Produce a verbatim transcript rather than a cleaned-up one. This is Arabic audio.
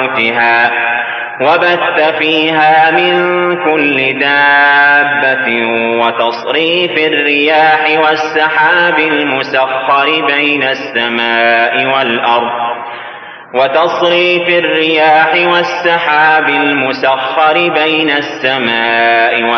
موتها وبث فيها من كل دابة وتصريف الرياح والسحاب المسخر بين السماء والأرض وتصريف الرياح والسحاب المسخر بين السماء والأرض